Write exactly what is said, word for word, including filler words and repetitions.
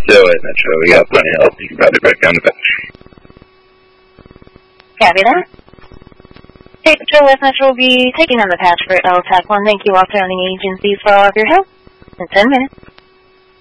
do it, Metro. We got plenty of help. You can probably break down the bench. Copy that. Hey, Patrol West Metro will be taking on the patch for L TAC one. Thank you all surrounding agencies for all of your help. In ten minutes.